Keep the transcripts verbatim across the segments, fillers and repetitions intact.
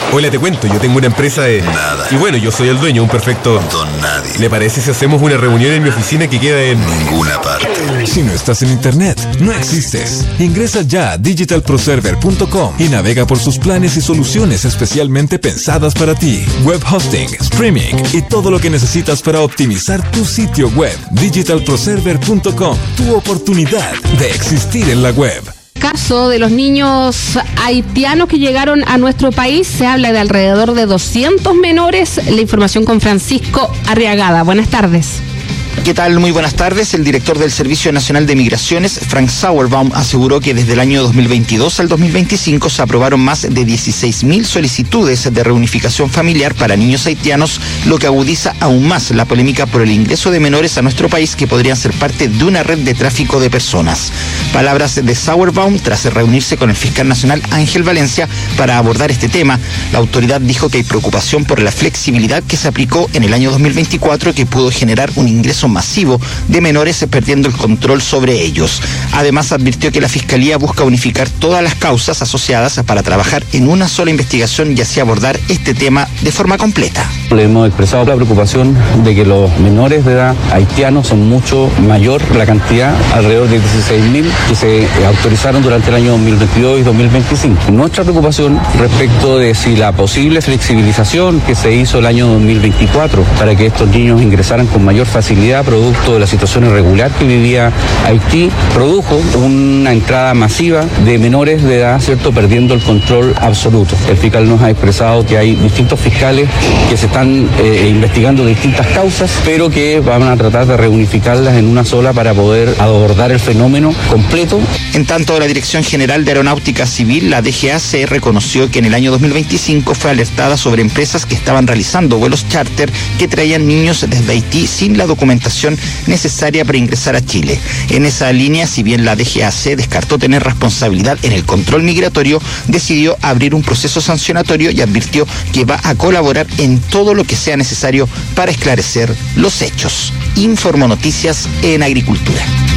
Hola, te cuento, yo tengo una empresa de... Nada. Y bueno, yo soy el dueño, un perfecto... Don nadie. ¿Le parece si hacemos una reunión en mi oficina que queda en... Ninguna parte. Si no estás en internet, no existes. Ingresa ya a digital pro server punto com y navega por sus planes y soluciones especialmente pensadas para ti. Web hosting, streaming y todo lo que necesitas para optimizar tu sitio web. digital pro server punto com, tu oportunidad de existir en la web. Caso de los niños haitianos que llegaron a nuestro país, se habla de alrededor de doscientos menores. La información con Francisco Arriagada. Buenas tardes. ¿Qué tal? Muy buenas tardes. El director del Servicio Nacional de Migraciones, Frank Sauerbaum, aseguró que desde el año dos mil veintidós al dos mil veinticinco se aprobaron más de dieciséis mil solicitudes de reunificación familiar para niños haitianos, lo que agudiza aún más la polémica por el ingreso de menores a nuestro país que podrían ser parte de una red de tráfico de personas. Palabras de Sauerbaum tras reunirse con el fiscal nacional Ángel Valencia para abordar este tema. La autoridad dijo que hay preocupación por la flexibilidad que se aplicó en el año dos mil veinticuatro que pudo generar un ingreso masivo de menores perdiendo el control sobre ellos. Además, advirtió que la Fiscalía busca unificar todas las causas asociadas para trabajar en una sola investigación y así abordar este tema de forma completa. Le hemos expresado la preocupación de que los menores de edad haitianos son mucho mayor la cantidad, alrededor de dieciséis mil, que se autorizaron durante el año dos mil veintidós y dos mil veinticinco. Nuestra preocupación respecto de si la posible flexibilización que se hizo el año dos mil veinticuatro para que estos niños ingresaran con mayor facilidad producto de la situación irregular que vivía Haití, produjo una entrada masiva de menores de edad, ¿cierto?, perdiendo el control absoluto. El fiscal nos ha expresado que hay distintos fiscales que se están eh, investigando distintas causas, pero que van a tratar de reunificarlas en una sola para poder abordar el fenómeno completo. En tanto, la Dirección General de Aeronáutica Civil, la D G A C, reconoció que en el año dos mil veinticinco fue alertada sobre empresas que estaban realizando vuelos charter que traían niños desde Haití sin la documentación necesaria para ingresar a Chile. En esa línea, si bien la D G A C descartó tener responsabilidad en el control migratorio, decidió abrir un proceso sancionatorio y advirtió que va a colaborar en todo lo que sea necesario para esclarecer los hechos. Informó Noticias en Agricultura.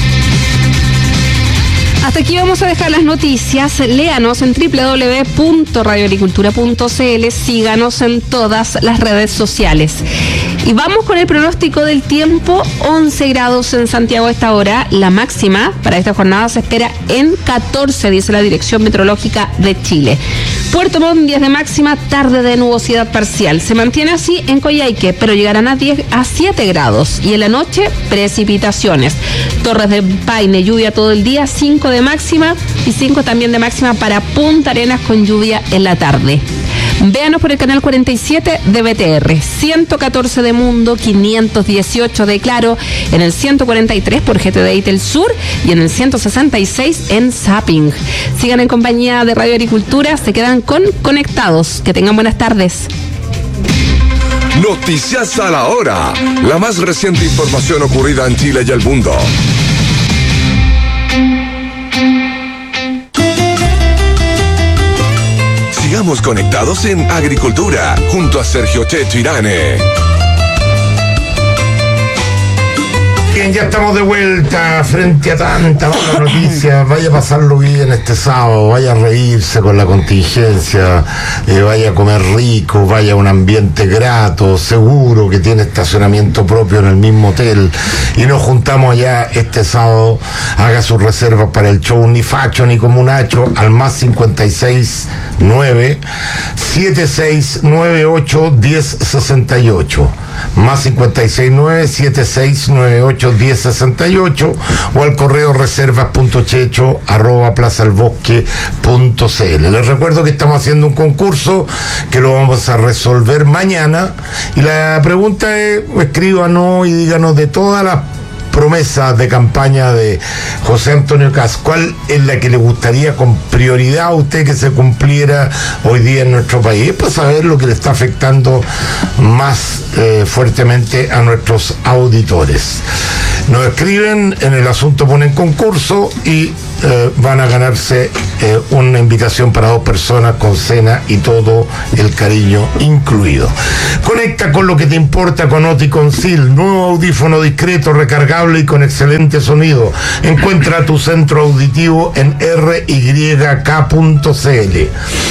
Hasta aquí vamos a dejar las noticias. Léanos en doble u doble u doble u punto radio agricultura punto c l. Síganos en todas las redes sociales. Y vamos con el pronóstico del tiempo. once grados en Santiago a esta hora. La máxima para esta jornada se espera en catorce, dice la Dirección Meteorológica de Chile. Puerto Montt, diez de máxima, tarde de nubosidad parcial. Se mantiene así en Coyhaique, pero llegarán a, diez, a siete grados. Y en la noche, precipitaciones. Torres de Paine, lluvia todo el día, cinco de máxima y cinco también de máxima para Punta Arenas con lluvia en la tarde. Véanos por el canal cuarenta y siete de B T R, ciento catorce de Mundo, quinientos dieciocho de Claro, en el ciento cuarenta y tres por G T D Itel Sur y en el ciento sesenta y seis en Zapping. Sigan en compañía de Radio Agricultura, se quedan con Conectados. Que tengan buenas tardes. Noticias a la hora, la más reciente información ocurrida en Chile y el mundo. Sigamos conectados en Agricultura, junto a Sergio Checho Irane. Bien, ya estamos de vuelta frente a tanta mala noticia. Vaya a pasarlo bien este sábado, vaya a reírse con la contingencia, eh, vaya a comer rico, vaya a un ambiente grato, seguro, que tiene estacionamiento propio en el mismo hotel. Y nos juntamos allá este sábado. Haga sus reservas para el show Ni Facho ni Comunacho al más cincuenta y seis nueve setenta y seis noventa y ocho diez sesenta y ocho. Más cincuenta y seis nueve setenta y seis noventa y ocho diez sesenta y ocho o al correo reservas punto checho arroba plaza el bosque punto c l. Les recuerdo que estamos haciendo un concurso que lo vamos a resolver mañana y la pregunta es: escríbanos y díganos de todas las promesas de campaña de José Antonio Kast, ¿cuál es la que le gustaría con prioridad a usted que se cumpliera hoy día en nuestro país? Para saber lo que le está afectando más eh, fuertemente a nuestros auditores. Nos escriben, en el asunto ponen concurso y eh, van a ganarse eh, una invitación para dos personas con cena y todo el cariño incluido. Conecta con lo que te importa con Oticon-Sil, nuevo audífono discreto, recargable y con excelente sonido. Encuentra tu centro auditivo en R Y K punto C L.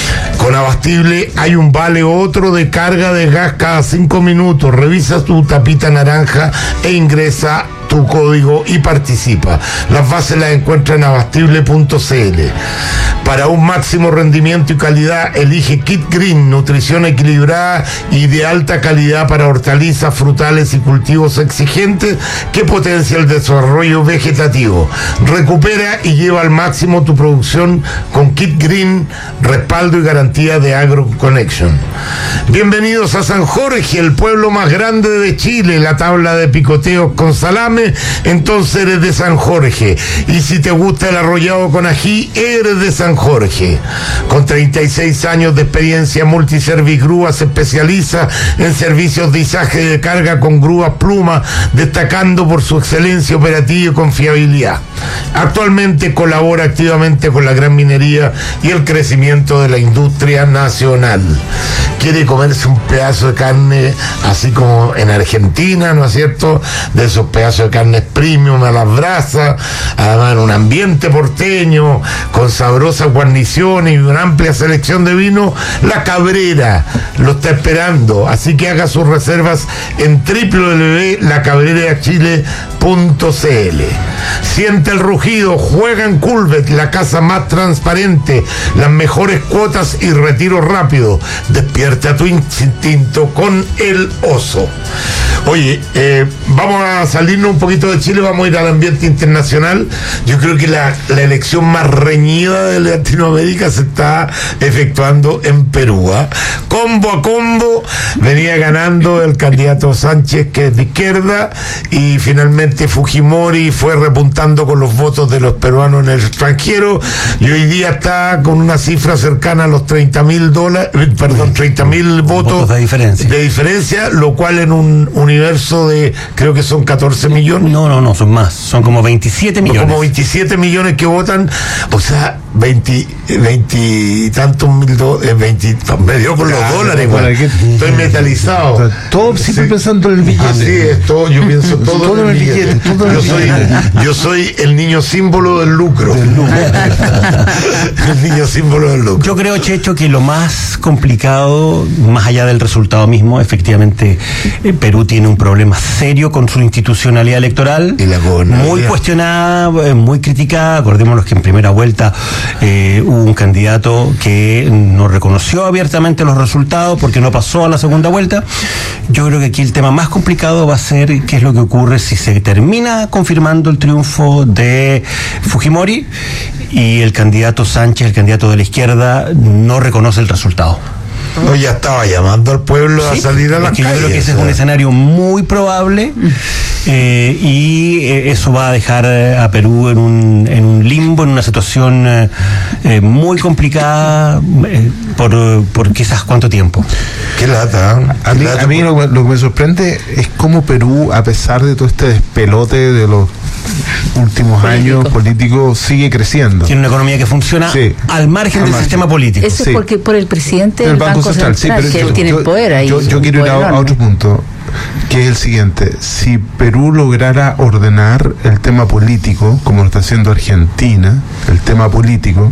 Con Abastible hay un vale otro de carga de gas cada cinco minutos. Revisa tu tapita naranja e ingresa tu código y participa. Las bases las encuentra en abastible punto c l. Para un máximo rendimiento y calidad, elige Kit Green, nutrición equilibrada y de alta calidad para hortalizas, frutales y cultivos exigentes que potencia el desarrollo vegetativo. Recupera y lleva al máximo tu producción con Kit Green, respaldo y garantía de AgroConnection. Bienvenidos a San Jorge, el pueblo más grande de Chile, la tabla de picoteos con salame. Entonces eres de San Jorge, y si te gusta el arrollado con ají, eres de San Jorge. Con treinta y seis años de experiencia, Multiservigrúa se especializa en servicios de izaje de carga con grúas Pluma, destacando por su excelencia operativa y confiabilidad. Actualmente colabora activamente con la gran minería y el crecimiento de la industria nacional. Quiere comerse un pedazo de carne así como en Argentina, ¿no es cierto? De esos pedazos de carne premium a las brasas, además en un ambiente porteño, con sabrosas guarniciones y una amplia selección de vino. La Cabrera lo está esperando, así que haga sus reservas en doble u doble u doble u punto la cabrera chile punto c l. Siente el rugido, juega en Culvet, la casa más transparente, las mejores cuotas y retiro rápido. Despierta tu instinto con el oso. Oye, eh, vamos a salirnos un poquito de Chile, vamos a ir al ambiente internacional. Yo creo que la, la elección más reñida de Latinoamérica se está efectuando en Perú, ¿eh? Combo a combo venía ganando el candidato Sánchez, que es de izquierda, y finalmente Fujimori fue repuntando con los votos de los peruanos en el extranjero, y hoy día está con una cifra cercana a los treinta mil dólares, perdón, treinta mil votos, votos de diferencia. de diferencia, lo cual en un universo de, creo que son catorce millones. No, no, no, son más, son como veintisiete millones. Como veintisiete millones que votan, o sea, veinte, veinte y tantos mil dólares, veinte, me dio con los Claro, dólares, ¿para igual. qué? Estoy metalizado. O sea, todo siempre Sí. pensando en el billete. Así es, todo, yo pienso todo, Todo en el billete. todo en el yo, soy, billete. yo soy el niño símbolo del lucro. Del lucro. El niño símbolo del lucro. Yo creo, Checho, que lo más complicado, más allá del resultado mismo, efectivamente, eh, Perú tiene un problema serio con su institucionalidad electoral, Y la gobernabilidad. muy cuestionada, eh, muy criticada. Acordémonos que en primera vuelta eh, hubo un candidato que no reconoció abiertamente los resultados porque no pasó a la segunda vuelta. Yo creo que aquí el tema más complicado va a ser qué es lo que ocurre si se termina confirmando el triunfo de Fujimori y el candidato Sánchez, el candidato de la izquierda, no reconoce el resultado. No, ya estaba llamando al pueblo Sí, a salir a las porque calles. yo creo que ese es o un sea. escenario muy probable, eh, y eh, eso va a dejar eh, a Perú en un, en un limbo, en una situación eh, eh, muy complicada eh, por, por quizás cuánto tiempo. Qué lata, ¿eh? A mí, a mí lo, lo que me sorprende es cómo Perú, a pesar de todo este despelote de los últimos Político. años políticos, sigue creciendo. Tiene una economía que funciona Sí. al margen Al del margen. sistema político. Eso Sí. es porque por el presidente El del Banco Banco Central, Central, sí, pero que yo- él tiene yo- el poder ahí. Yo, yo un quiero ir poder a, a enorme. otro punto, que es el siguiente. Si Perú lograra ordenar el tema político, como lo está haciendo Argentina, el tema político,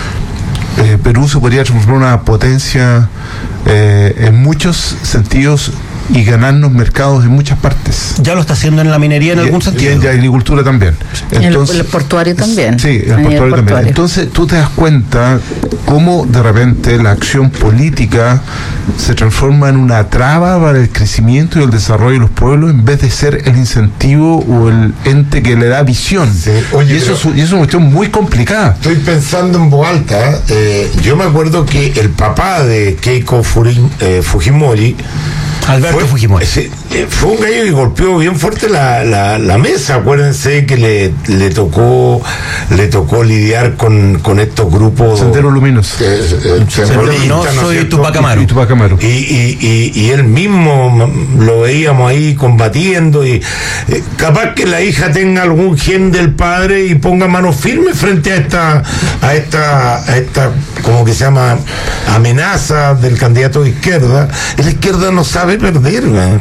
eh, Perú se podría transformar en una potencia eh, en muchos sentidos y ganarnos mercados en muchas partes. Ya lo está haciendo en la minería en Y- algún y sentido. en la agricultura también. En el- el portuario también. Sí, A el nivel portuario también. portuario. Entonces tú te das cuenta cómo de repente la acción política se transforma en una traba para el crecimiento y el desarrollo de los pueblos en vez de ser el incentivo o el ente que le da visión. Sí. Oye, y, eso pero- es, un- y eso es una cuestión muy complicada. Estoy pensando en voz alta. eh, yo me acuerdo que el papá de Keiko Furin- eh, Fujimori, Alberto fue, Fujimori. ese, eh, fue un gallo que golpeó bien fuerte la, la, la mesa. Acuérdense que le, le tocó le tocó lidiar con, con estos grupos. Sendero Luminoso. eh, eh, terroristas, ¿no es Luminoso y cierto? Tupac Amaru. Y Tupac Amaru. Y, y, y, y él mismo mm, lo veíamos ahí combatiendo, y eh, capaz que la hija tenga algún gen del padre y ponga mano firme frente a esta a esta a esta como que se llama amenaza del candidato de izquierda. La izquierda no sabe perder, ¿no? Cuando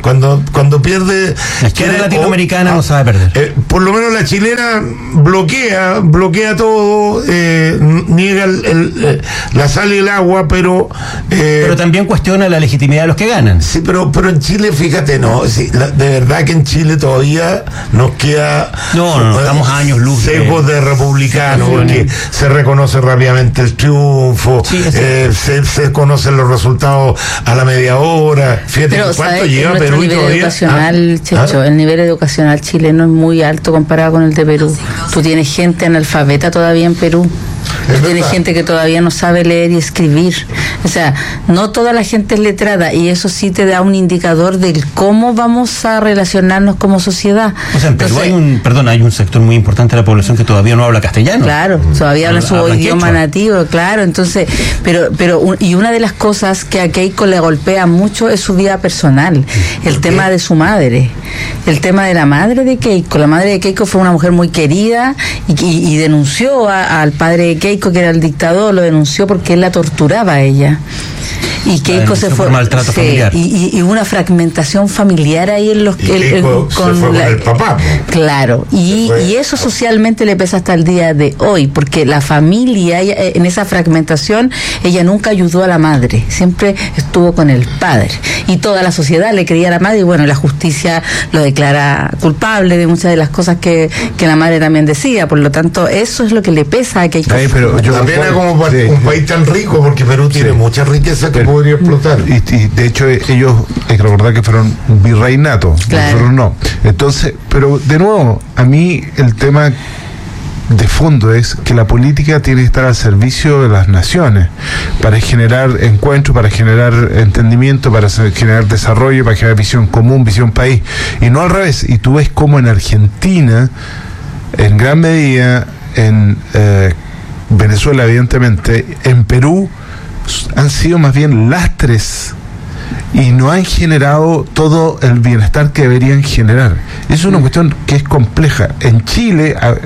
cuando pierde... La izquierda latinoamericana o, no sabe perder. Eh, por lo menos la chilena bloquea, bloquea todo, eh, niega el, el, el, la sal y el agua, pero... Eh, pero también cuestiona la legitimidad de los que ganan. Sí, pero, pero en Chile, fíjate, no, sí, la, de verdad que en Chile todavía nos queda... No, no, no estamos a años luz. Sesgos de, de republicanos, sí, porque sí. se reconoce rápidamente el triunfo, sí, eh, se, se conocen los resultados a la media hora. Fíjate pero, cuánto ¿sabes? lleva Perú el nivel todavía. Educacional, ¿Ah? Checho, ¿Ah? el nivel educacional chileno es muy alto comparado con el de Perú. Tú tienes gente analfabeta todavía en Perú. Tiene gente que todavía no sabe leer y escribir. O sea, no toda la gente es letrada, y eso sí te da un indicador del cómo vamos a relacionarnos como sociedad. O sea, en Perú Entonces, hay un, perdón, hay un sector muy importante de la población que todavía no habla castellano. Claro, todavía habla su habla idioma quechua. nativo, claro. Entonces, pero, pero y una de las cosas que a Keiko le golpea mucho es su vida personal, el tema de su madre, el tema de la madre de Keiko. La madre de Keiko fue una mujer muy querida y, y, y denunció a, al padre de Keiko, que era el dictador, lo denunció porque él la torturaba a ella. Y Keiko se fue, maltrato sí, familiar. Y, y, y una fragmentación familiar ahí en los que el, el, con, se fue la, con el papá. Claro, y, y eso socialmente le pesa hasta el día de hoy, porque la familia, ella, en esa fragmentación, ella nunca ayudó a la madre, siempre estuvo con el padre. Y toda la sociedad le creía a la madre, y bueno, la justicia lo declara culpable de muchas de las cosas que, que la madre también decía. Por lo tanto, eso es lo que le pesa a Keiko. Sí, pero yo la pena como sí, un país tan rico, porque Perú tiene sí. mucha riqueza que pero, podría explotar. Y, y de hecho ellos, hay que recordar que fueron un virreinato, claro. Nosotros no. Entonces, pero de nuevo, a mí el tema de fondo es que la política tiene que estar al servicio de las naciones para generar encuentros, para generar entendimiento, para generar desarrollo, para generar visión común, visión país, y no al revés. Y tú ves cómo en Argentina, en gran medida, en eh, Venezuela evidentemente, en Perú han sido más bien lastres y no han generado todo el bienestar que deberían generar. Es una cuestión que es compleja. En Chile, a,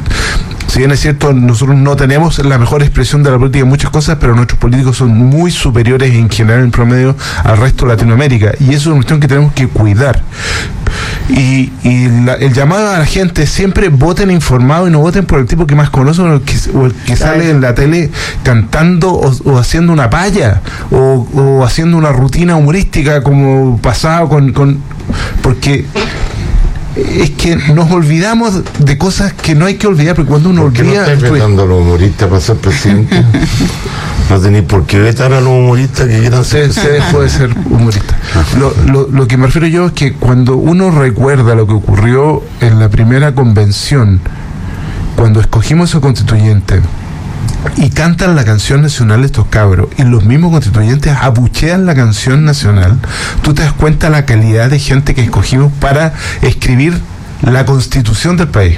si bien es cierto, nosotros no tenemos la mejor expresión de la política en muchas cosas, pero nuestros políticos son muy superiores en general en promedio al resto de Latinoamérica, y eso es una cuestión que tenemos que cuidar. Y, y la, el llamado a la gente, siempre voten informado y no voten por el tipo que más conocen o el que, o el que sale en la tele cantando o, o haciendo una paya o, o haciendo una rutina humorística como pasaba con, con porque es que nos olvidamos de cosas que no hay que olvidar, porque cuando uno ¿Por qué olvida... no estáis vetando a los humoristas para ser presidente? No tenéis por qué vetar a los humoristas que quieran ser. Se, se dejó de ser humorista. Lo, lo, lo que me refiero yo es que cuando uno recuerda lo que ocurrió en la primera convención, cuando escogimos a constituyente, y cantan la canción nacional estos cabros, y los mismos constituyentes abuchean la canción nacional, tú te das cuenta la calidad de gente que escogimos para escribir la constitución del país.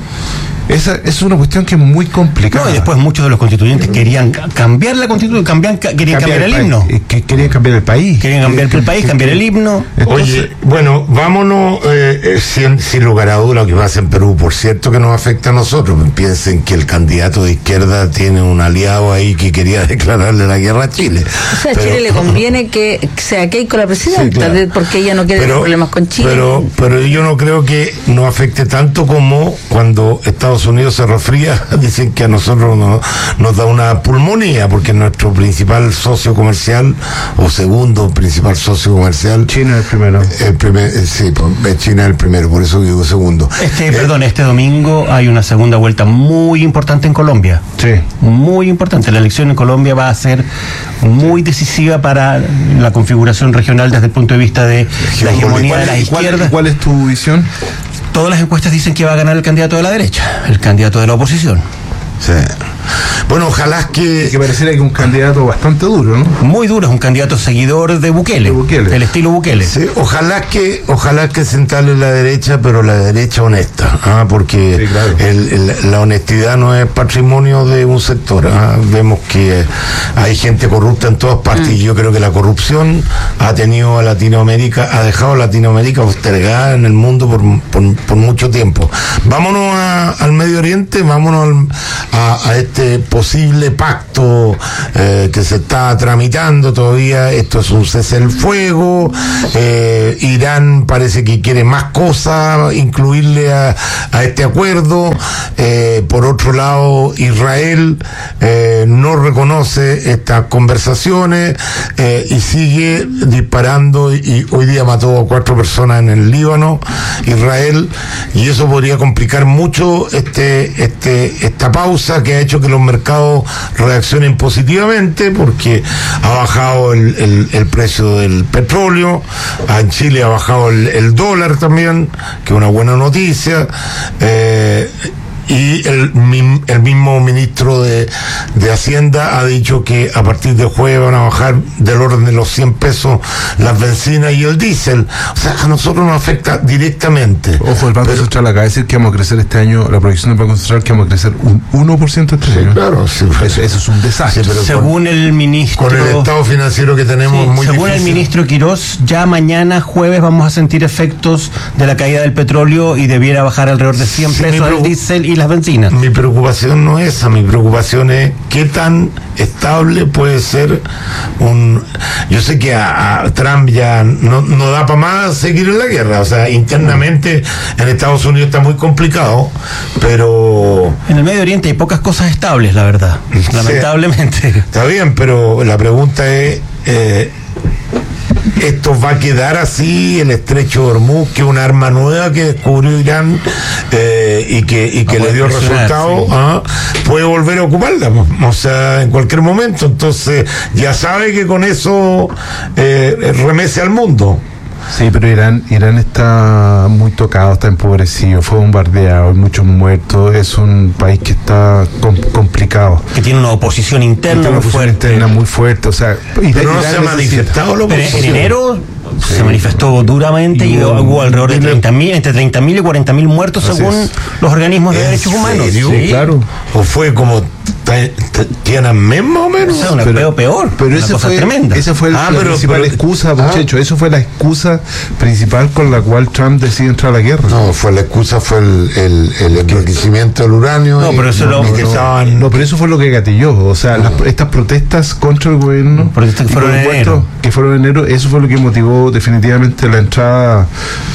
Esa es una cuestión que es muy complicada. No, y después muchos de los constituyentes querían cambiar la constitución, cambiar, querían cambiar, cambiar el, el himno. Que querían cambiar el país. Querían cambiar el país, cambiar el himno. Entonces, oye, bueno, vámonos eh, sin, sin lugar a duda lo que pasa en Perú, por cierto, que nos afecta a nosotros. Piensen que el candidato de izquierda tiene un aliado ahí que quería declararle la guerra a Chile. O sea, a Chile le conviene que sea Keiko la presidenta, sí, claro. porque ella no quiere pero, tener problemas con Chile. Pero, pero yo no creo que nos afecte tanto como cuando Estados Unidos se resfría, dicen que a nosotros no, nos da una pulmonía, porque nuestro principal socio comercial, o segundo principal socio comercial, China es el primero. El primer, sí, China es el primero, por eso digo segundo. Este, eh, perdón, este domingo hay una segunda vuelta muy importante en Colombia. Sí. Muy importante. La elección en Colombia va a ser muy decisiva para la configuración regional desde el punto de vista de la hegemonía de la izquierda. ¿Cuál es tu visión? Todas las encuestas dicen que va a ganar el candidato de la derecha, el candidato de la oposición. Sí. Bueno, ojalá que... Que pareciera que un candidato bastante duro, ¿no? Muy duro, es un candidato seguidor de Bukele, de Bukele. el estilo Bukele. Sí, ojalá que ojalá que se instale la derecha, pero la derecha honesta, ¿ah? porque sí, claro. el, el, la honestidad no es patrimonio de un sector. ¿ah? Vemos que hay gente corrupta en todas partes, mm. y yo creo que la corrupción ha tenido a Latinoamérica, ha dejado a Latinoamérica postergada en el mundo por, por, por mucho tiempo. Vámonos a, al Medio Oriente, vámonos al, a, a este posible pacto eh, que se está tramitando todavía. Esto es un cese el fuego. Eh, Irán parece que quiere más cosas, incluirle a, a este acuerdo. Eh, por otro lado, Israel eh, no reconoce estas conversaciones eh, y sigue disparando, y hoy día mató a cuatro personas en el Líbano, Israel, y eso podría complicar mucho este, este, esta pausa que ha hecho que los mercados reaccionen positivamente, porque ha bajado el, el, el precio del petróleo, en Chile ha bajado el, el dólar también, que es una buena noticia. eh, Y el, el mismo ministro de, de Hacienda ha dicho que a partir de jueves van a bajar del orden de los cien pesos las bencinas y el diésel. O sea, a nosotros nos afecta directamente. Ojo, el Banco Pero, Central acaba de decir que vamos a crecer este año, la proyección del Banco Central, que vamos a crecer un uno por ciento este sí, año. Claro, sí, eso, eso es un desastre. Sí, pero según con, el ministro... Con el estado financiero que tenemos, sí, muy según difícil. el ministro Quirós, ya mañana jueves vamos a sentir efectos de la caída del petróleo y debiera bajar alrededor de cien sí, pesos el diésel y las bencinas. Mi preocupación no es esa, mi preocupación es qué tan estable puede ser un... Yo sé que a, a Trump ya no, no da para más seguir en la guerra, o sea, internamente en Estados Unidos está muy complicado, pero... En el Medio Oriente hay pocas cosas estables, la verdad, sí, lamentablemente. Está bien, pero la pregunta es... Eh, ¿esto va a quedar así, el estrecho de Hormuz, que es un arma nueva que descubrió Irán eh, y que, y que le dio resultado? Sí. ¿Ah? Puede volver a ocuparla, o sea, en cualquier momento. Entonces, ya sabe que con eso eh, remece al mundo. Sí, pero Irán Irán está muy tocado, está empobrecido, fue bombardeado, hay muchos muertos, es un país que está com- complicado. Que tiene una oposición interna tiene una muy oposición fuerte. interna muy fuerte, o sea... Pero no se ha manifestado lo que en enero sí. se manifestó duramente y, y hubo alrededor de treinta mil, entre treinta mil y cuarenta mil muertos según es. los organismos de derechos humanos. Sí, sí, claro. O fue como... Tiananmen más o menos. O sea, una pero, peor, pero una esa cosa fue, tremenda. Esa fue ah, la pero, principal pero, excusa, ah, muchacho. Eso fue la excusa principal con la cual Trump decide entrar a la guerra. No, fue la excusa, fue el, el, el enriquecimiento del uranio. No, y, pero eso no, lo, que no, estaban... no, pero eso fue lo que gatilló. O sea, no. las, estas protestas contra el gobierno, protestas que fueron en enero. que fueron en enero, eso fue lo que motivó definitivamente la entrada.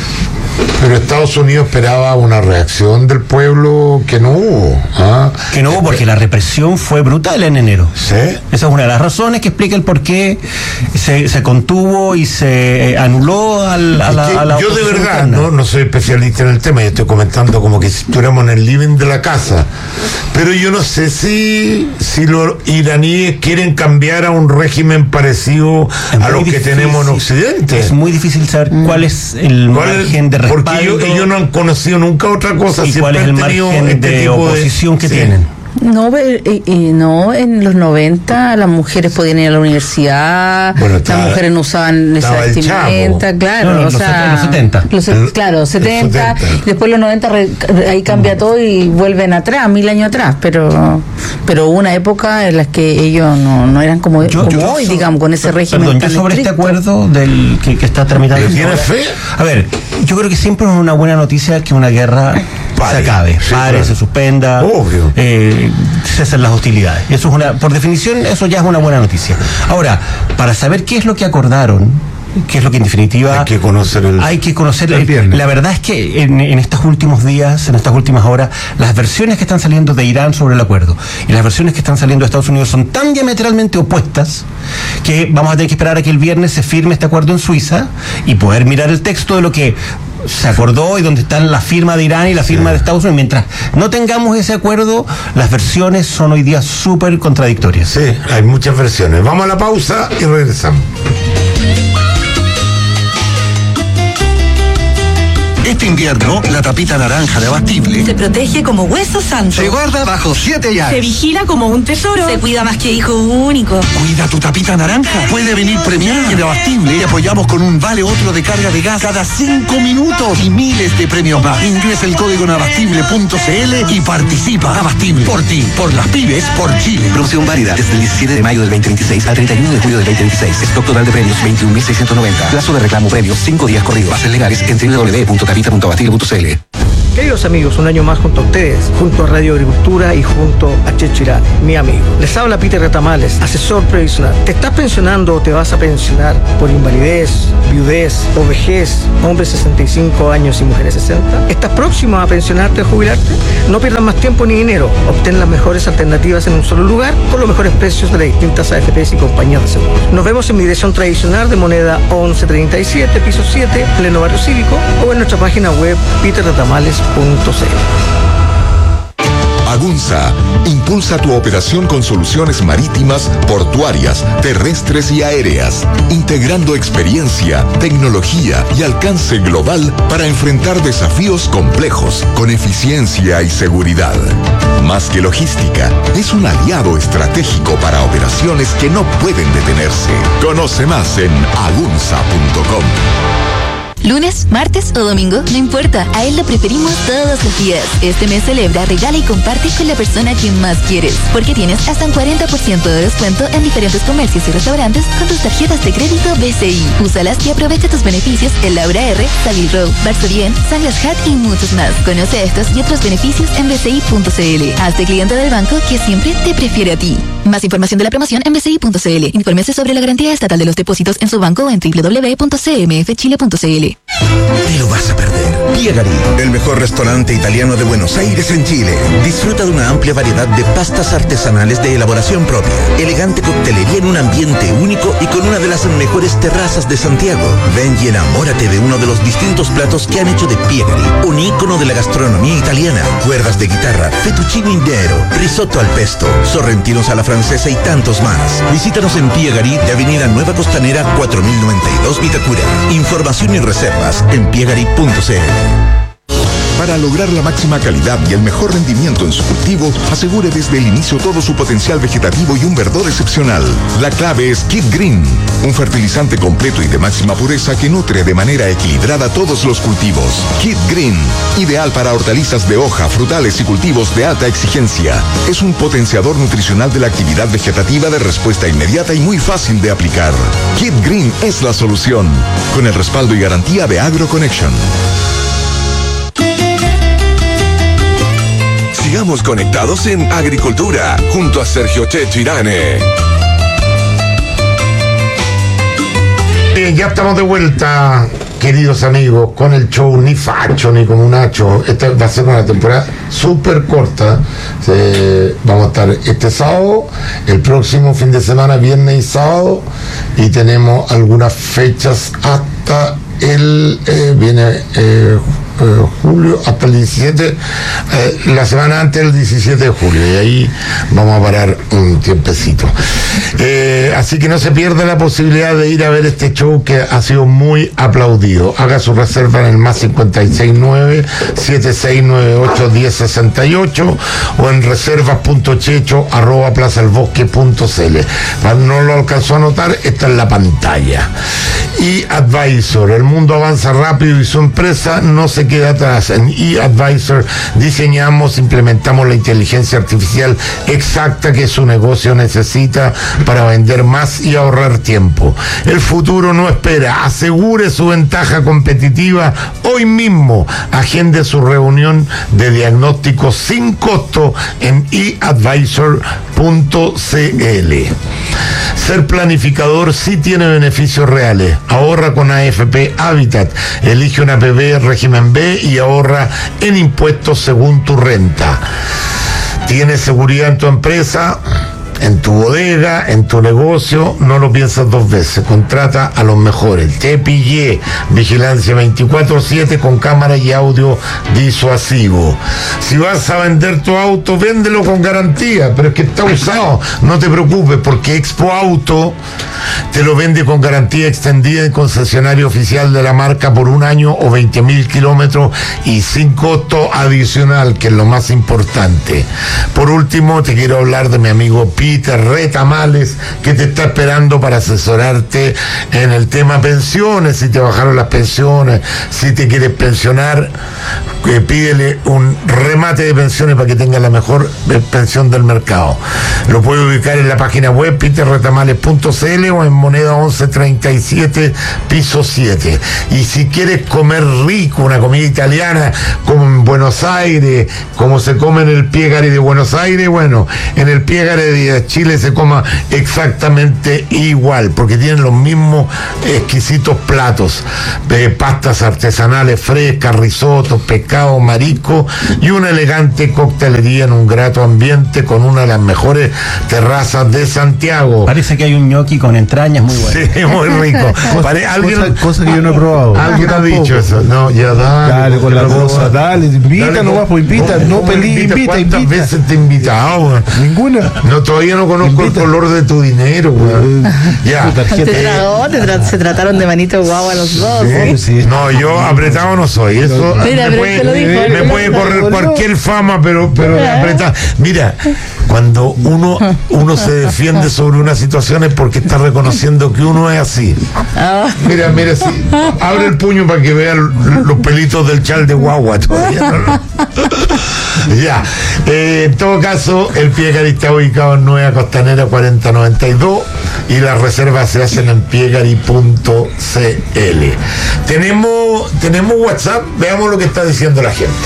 Pero Estados Unidos esperaba una reacción del pueblo que no hubo. ¿Ah? Que no hubo porque la represión fue brutal en enero. ¿Sí? Esa es una de las razones que explica el por qué se, se contuvo y se anuló al, a, la, a la Yo de verdad no, no soy especialista en el tema, yo estoy comentando como que si estuviéramos en el living de la casa. Pero yo no sé si, si los iraníes quieren cambiar a un régimen parecido a lo que tenemos en Occidente. Es muy difícil saber mm. cuál es el ¿Cuál margen es? de respaldo. Porque ellos, ellos no han conocido nunca otra cosa. ¿Y cuál es el margen este de oposición de, que sí. tienen? No, eh, eh, no, en los noventa las mujeres podían ir a la universidad, bueno, estaba, las mujeres no usaban esa vestimenta, claro, no, no, o sea, en los setenta. Los, el, claro, setenta, setenta. Después los noventa re, ahí cambia mm. todo y vuelven atrás, mil años atrás, pero pero hubo una época en la que ellos no, no eran como, yo, como yo hoy, so, digamos, con ese régimen perdón, tan yo sobre estricto. Este acuerdo del que, que está tramitando. ¿Tienes fe? A ver, yo creo que siempre es una buena noticia que una guerra pare, se acabe, sí, pare, claro. se suspenda, obvio. Eh, cesen las hostilidades. Eso es una, por definición, eso ya es una buena noticia. Ahora, para saber qué es lo que acordaron, qué es lo que en definitiva hay que conocer el, hay que conocer el, el la verdad es que en, en estos últimos días, en estas últimas horas, las versiones que están saliendo de Irán sobre el acuerdo y las versiones que están saliendo de Estados Unidos son tan diametralmente opuestas que vamos a tener que esperar a que el viernes se firme este acuerdo en Suiza y poder mirar el texto de lo que se acordó y donde están la firma de Irán y la firma sí. de Estados Unidos. Mientras no tengamos ese acuerdo, las versiones son hoy día súper contradictorias. Sí, hay muchas versiones. Vamos a la pausa y regresamos. Este invierno, la tapita naranja de Abastible se protege como hueso santo. Se guarda bajo siete llaves. Se vigila como un tesoro. Se cuida más que hijo único. Cuida tu tapita naranja. Puede venir premiada en Abastible y apoyamos con un vale otro de carga de gas cada cinco minutos y miles de premios más. Ingresa el código en abastible punto c l y participa. Abastible. Por ti, por las pibes, por Chile. Promoción válida desde el diecisiete de mayo del veinte veintiséis al treinta y uno de julio del veinte veintiséis. Stock total de premios veintiún mil seiscientos noventa. Plazo de reclamo premios cinco días corridos. Bases legales en doble u doble u doble u punto tapita punto abastible punto c l. Queridos amigos, un año más junto a ustedes, junto a Radio Agricultura y junto a Checho Irán, mi amigo. Les habla Peter Retamales, asesor previsional. ¿Te estás pensionando o te vas a pensionar por invalidez, viudez o vejez, hombres sesenta y cinco años y mujeres sesenta? ¿Estás próximo a pensionarte o jubilarte? No pierdas más tiempo ni dinero. Obtén las mejores alternativas en un solo lugar con los mejores precios de las distintas A F Pes y compañías de seguros. Nos vemos en mi dirección tradicional de Moneda once treinta y siete, piso siete, pleno barrio cívico, o en nuestra página web peter retamales punto c l. Agunza impulsa tu operación con soluciones marítimas, portuarias, terrestres y aéreas, integrando experiencia, tecnología y alcance global para enfrentar desafíos complejos con eficiencia y seguridad. Más que logística, es un aliado estratégico para operaciones que no pueden detenerse. Conoce más en agunza punto com. Lunes, martes o domingo, no importa, a él lo preferimos todos los días. Este mes celebra, regala y comparte con la persona que más quieres, porque tienes hasta un cuarenta por ciento de descuento en diferentes comercios y restaurantes con tus tarjetas de crédito B C I. Úsalas y aprovecha tus beneficios en Laura R, Savile Row, Varsovien, Sunglass Hut y muchos más. Conoce estos y otros beneficios en b c i punto c l. Hazte cliente del banco que siempre te prefiere a ti. Más información de la promoción en b c i punto c l. Infórmese sobre la garantía estatal de los depósitos en su banco o en w w w punto c m f chile punto c l. Te lo vas a perder. Piegari, el mejor restaurante italiano de Buenos Aires en Chile. Disfruta de una amplia variedad de pastas artesanales de elaboración propia, elegante coctelería en un ambiente único y con una de las mejores terrazas de Santiago. Ven y enamórate de uno de los distintos platos que han hecho de Piegari un ícono de la gastronomía italiana. Cuerdas de guitarra, fettuccine intero, risotto al pesto, sorrentinos a la francesa y tantos más. Visítanos en Piegari de Avenida Nueva Costanera cuatro mil noventa y dos Vitacura. Información y reservas en piegari punto c l. Para lograr la máxima calidad y el mejor rendimiento en su cultivo, asegure desde el inicio todo su potencial vegetativo y un verdor excepcional. La clave es Kid Green, un fertilizante completo y de máxima pureza que nutre de manera equilibrada todos los cultivos. Kid Green, ideal para hortalizas de hoja, frutales y cultivos de alta exigencia. Es un potenciador nutricional de la actividad vegetativa de respuesta inmediata y muy fácil de aplicar. Kid Green es la solución, con el respaldo y garantía de AgroConnection. Sigamos conectados en Agricultura, junto a Sergio Checho Irane. Bien, ya estamos de vuelta, queridos amigos, con el show Ni Facho ni como Nacho. Esta va a ser una temporada súper corta. Eh, vamos a estar este sábado, el próximo fin de semana, viernes y sábado, y tenemos algunas fechas hasta el... Eh, viene... Eh, Eh, julio hasta el diecisiete, eh, la semana antes del diecisiete de julio, y ahí vamos a parar un tiempecito. Eh, así que no se pierda la posibilidad de ir a ver este show que ha sido muy aplaudido. Haga su reserva en el más cincuenta y seis nueve, setenta y seis noventa y ocho, diez sesenta y ocho o en reservas punto checho arroba plaza el bosque punto c l. No lo alcanzó a notar, está en la pantalla. Y Advisor, el mundo avanza rápido y su empresa no se queda atrás. En eAdvisor diseñamos, implementamos la inteligencia artificial exacta que su negocio necesita para vender más y ahorrar tiempo. El futuro no espera. Asegure su ventaja competitiva hoy mismo. Agende su reunión de diagnóstico sin costo en e advisor punto c l. Ser planificador sí tiene beneficios reales. Ahorra con A F P Habitat. Elige una P B régimen B y ahorra en impuestos según tu renta. ¿Tienes seguridad en tu empresa? En tu bodega, en tu negocio, no lo piensas dos veces. Contrata a los mejores. Te pillé. Vigilancia veinticuatro siete con cámara y audio disuasivo. Si vas a vender tu auto, véndelo con garantía, pero es que está usado. No te preocupes, porque Expo Auto te lo vende con garantía extendida en concesionario oficial de la marca por un año o veinte mil kilómetros y sin costo adicional, que es lo más importante. Por último, te quiero hablar de mi amigo Pi Peter Retamales, que te está esperando para asesorarte en el tema pensiones, si te bajaron las pensiones, si te quieres pensionar, eh, pídele un remate de pensiones para que tenga la mejor eh, pensión del mercado. Lo puedes ubicar en la página web peter retamales punto c l o en Moneda once treinta y siete, piso siete. Y si quieres comer rico, una comida italiana como en Buenos Aires, como se come en el Piegari de Buenos Aires, bueno, en el Piegari de Chile se coma exactamente igual, porque tienen los mismos exquisitos platos, eh, pastas artesanales frescas, risotos, pescado, marisco y una elegante coctelería en un grato ambiente con una de las mejores terrazas de Santiago. Parece que hay un gnocchi con entrañas muy bueno. Sí, muy rico. Pare, ¿alguien, cosa, cosa que yo no he probado. ¿Alguien ha dicho eso? No, ya dale. Dale con la cosa, dale, invita, dale, no vas, pues invita, no pelees, invita, invita. ¿Cuántas invita? veces te he invitado? Ninguna. No, todavía no conozco invita. el color de tu dinero, güey. Ya. Te tragó, te tra se trataron de manito guau a los dos. Sí, sí. No, yo apretado no soy. Eso Mira, me puede, lo dijo, me puede correr cualquier fama, pero, pero apretado. Mira, cuando uno, uno se defiende sobre una situación es porque está reconociendo que uno es así. Mira, mira, sí. Abre el puño para que vean los pelitos del chal de guagua todavía. ¿No? Ya. Eh, en todo caso, el Piegari está ubicado en Nueva Costanera cuarenta noventa y dos y las reservas se hacen en piegari punto c l. Tenemos, tenemos WhatsApp, veamos lo que está diciendo la gente.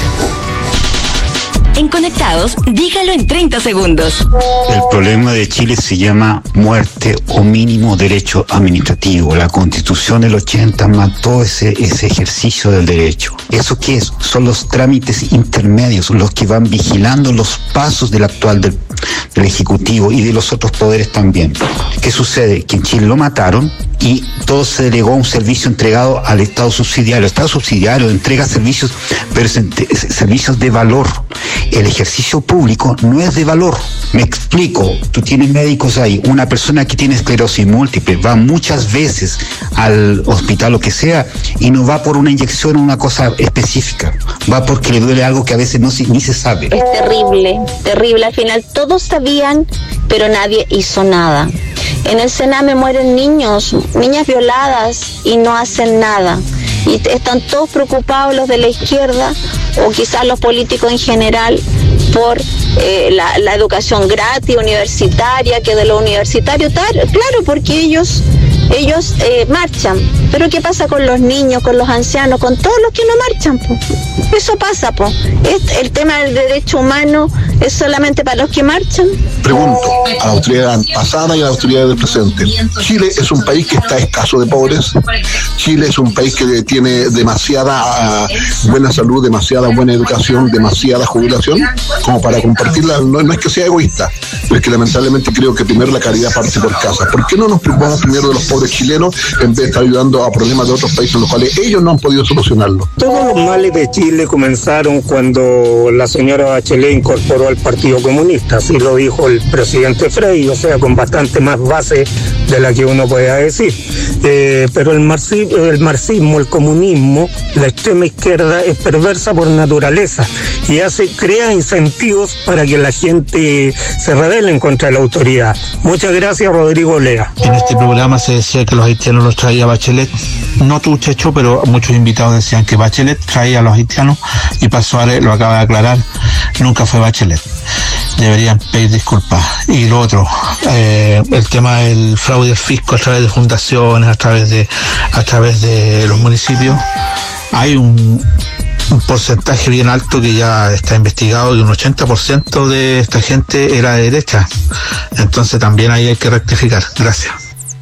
En Conectados, dígalo en treinta segundos. El problema de Chile se llama muerte o mínimo derecho administrativo. La Constitución del ochenta mató ese, ese ejercicio del derecho. ¿Eso qué es? Son los trámites intermedios, los que van vigilando los pasos del actual del, del Ejecutivo y de los otros poderes también. ¿Qué sucede? Que en Chile lo mataron y todo se delegó a un servicio entregado al Estado subsidiario. El Estado subsidiario entrega servicios, pero servicios de valor. El ejercicio público no es de valor. Me explico, tú tienes médicos ahí, una persona que tiene esclerosis múltiple va muchas veces al hospital o que sea y no va por una inyección o una cosa específica, va porque le duele algo que a veces no se, ni se sabe. Es terrible, terrible, al final todos sabían, pero nadie hizo nada. En el Sename mueren niños, niñas violadas y no hacen nada. Y están todos preocupados los de la izquierda o quizás los políticos en general por eh, la, la educación gratis universitaria, que de lo universitario, tal, claro, porque ellos ellos eh, marchan, pero ¿qué pasa con los niños, con los ancianos, con todos los que no marchan? Po? Eso pasa, po. Es, el tema del derecho humano es solamente para los que marchan. Pregunto a la autoridad pasada y a la autoridad del presente. Chile es un país que está escaso de pobres. Chile es un país que tiene demasiada uh, buena salud, demasiada buena educación, demasiada jubilación, como para compartirla. No, no es que sea egoísta, pero es que lamentablemente creo que primero la caridad parte por casa. ¿Por qué no nos preocupamos primero de los pobres chilenos en vez de estar ayudando a problemas de otros países en los cuales ellos no han podido solucionarlo? Todos los males de Chile comenzaron cuando la señora Bachelet incorporó al Partido Comunista, así lo dijo el presidente Frey, o sea, con bastante más base de la que uno pueda decir. Eh, pero el marxismo, el marxismo, el comunismo, la extrema izquierda es perversa por naturaleza y hace, crea incentivos para que la gente se rebelen contra la autoridad. Muchas gracias, Rodrigo Lea. En este programa se decía que los haitianos los traía Bachelet, no tu Checho, pero muchos invitados decían que Bachelet traía a los haitianos y Pasuare lo acaba de aclarar, nunca fue Bachelet. Deberían pedir disculpas. Y lo otro, eh, el tema del fraude del fisco a través de fundaciones, a través de a través de los municipios, hay un, un porcentaje bien alto que ya está investigado, que un ochenta por ciento de esta gente era de derecha. Entonces también ahí hay que rectificar. Gracias.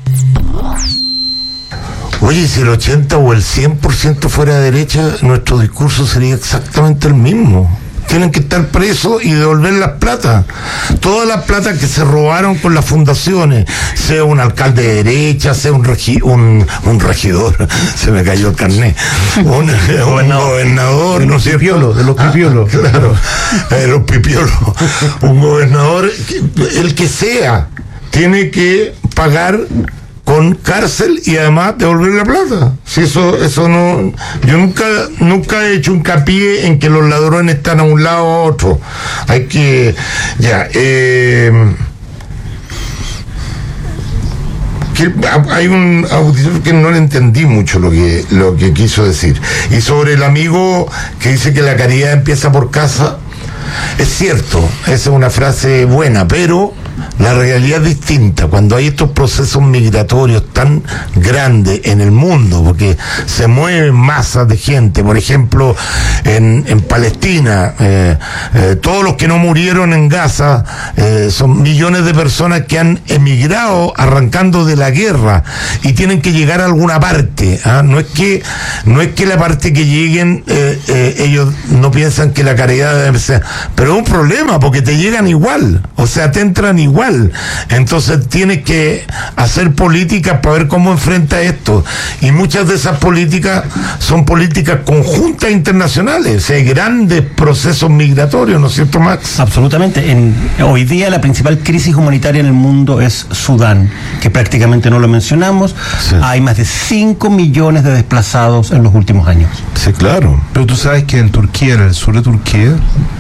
Oye, si el ochenta o el cien por ciento fuera de derecha, nuestro discurso sería exactamente el mismo. Tienen que estar presos y devolver las plata. Todas las plata que se robaron con las fundaciones, sea un alcalde de derecha, sea un, regi un, un regidor, se me cayó el carnet, un, un gobernador, ¿no es cierto? Pipiolos, de los pipiolos. Ah, claro, de los pipiolos. Un gobernador, el que sea, tiene que pagar con cárcel y además devolver la plata. Si eso, eso no, yo nunca, nunca he hecho hincapié en que los ladrones están a un lado o a otro. Hay que, ya, eh, que hay un auditor que no le entendí mucho lo que, lo que quiso decir. Y sobre el amigo que dice que la caridad empieza por casa, es cierto, esa es una frase buena, pero la realidad es distinta. Cuando hay estos procesos migratorios tan grandes en el mundo, porque se mueven masas de gente, por ejemplo, en, en Palestina, eh, eh, todos los que no murieron en Gaza, eh, son millones de personas que han emigrado arrancando de la guerra y tienen que llegar a alguna parte, ¿ah? No es que, no es que la parte que lleguen, eh, eh, ellos no piensan que la caridad debe ser, pero es un problema porque te llegan igual, o sea, te entran igual. Entonces tienes que hacer políticas para ver cómo enfrenta esto, y muchas de esas políticas son políticas conjuntas internacionales, hay grandes procesos migratorios, ¿no es cierto, Max? Absolutamente. En, hoy día la principal crisis humanitaria en el mundo es Sudán, que prácticamente no lo mencionamos. Sí. Hay más de cinco millones de desplazados en los últimos años. Sí, claro. Pero tú sabes que en Turquía, en el sur de Turquía,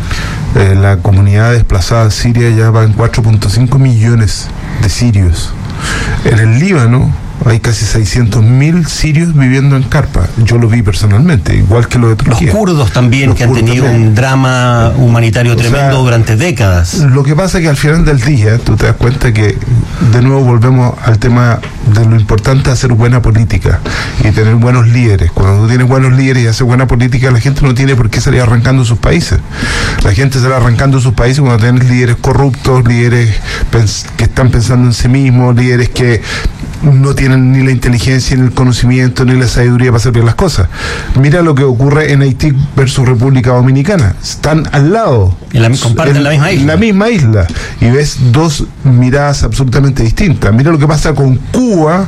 Eh, la comunidad desplazada en Siria ya va en cuatro punto cinco millones de sirios. En el Líbano hay casi seiscientos mil sirios viviendo en carpa. Yo lo vi personalmente, igual que lo de Turquía. Los kurdos también, los que han tenido también un drama humanitario o tremendo sea, durante décadas. Lo que pasa es que al final del día tú te das cuenta que de nuevo volvemos al tema de lo importante de hacer buena política y tener buenos líderes. Cuando tú tienes buenos líderes y haces buena política, la gente no tiene por qué salir arrancando sus países. La gente sale arrancando sus países cuando tienes líderes corruptos, líderes que están pensando en sí mismos, líderes que no tienen ni la inteligencia, ni el conocimiento, ni la sabiduría para hacer bien las cosas. Mira lo que ocurre en Haití versus República Dominicana. Están al lado. En la, comparten en, la misma isla. En la misma isla. Y ves dos miradas absolutamente distintas. Mira lo que pasa con Cuba,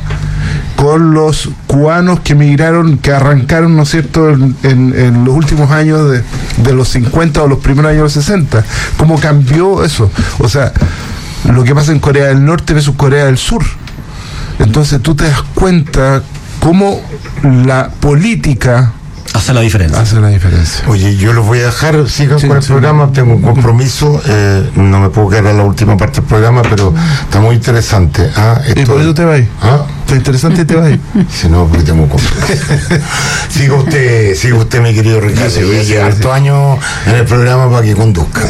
con los cubanos que emigraron, que arrancaron, ¿no es cierto?, en, en, en los últimos años de, de los cincuenta o los primeros años de los sesenta. ¿Cómo cambió eso? O sea, lo que pasa en Corea del Norte versus Corea del Sur. Entonces tú te das cuenta cómo la política hace la diferencia. Hace la diferencia. Oye, yo los voy a dejar, sigan sí, con el sí. programa, tengo un compromiso, eh, no me puedo quedar a la última parte del programa, pero está muy interesante. ¿Ah? Esto, ¿y por eso te vas? ¿Ah? Está interesante y te vas. Si no, porque tengo un compromiso. siga usted, siga usted, mi querido Ricardo. Sí, voy a llevar hartos años en el programa para que conduzca.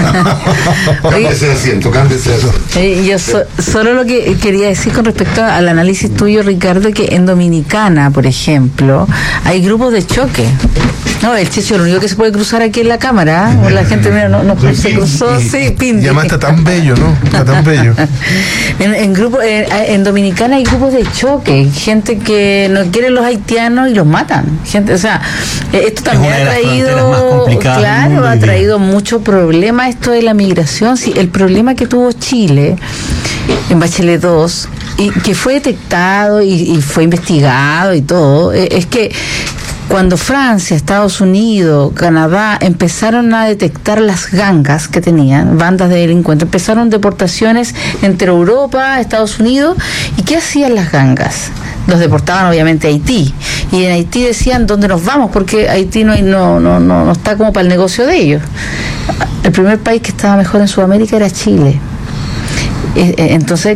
Cámbiese de asiento, cámbiese de asiento. Eh, yo so, solo lo que quería decir con respecto al análisis tuyo, Ricardo, que en Dominicana, por ejemplo, hay grupos de choque. No, el Checho, lo único que se puede cruzar aquí en la cámara, o la gente, mira, no, no se cruzó, sí, Pindi. Y además está tan bello, ¿no? Está tan bello. en, en, grupo, en, en Dominicana hay grupos de choque, gente que no quiere los haitianos y los matan. Gente, o sea, esto también ha traído, claro, ha traído mucho problema esto de la migración. Sí, el problema que tuvo Chile en Bachelet dos, y que fue detectado y, y fue investigado y todo, es que cuando Francia, Estados Unidos, Canadá empezaron a detectar las gangas que tenían, bandas de delincuentes, empezaron deportaciones entre Europa, Estados Unidos. ¿Y qué hacían las gangas? Los deportaban obviamente a Haití, y en Haití decían dónde nos vamos, porque Haití no, no, no, no, no está como para el negocio de ellos. El primer país que estaba mejor en Sudamérica era Chile. Entonces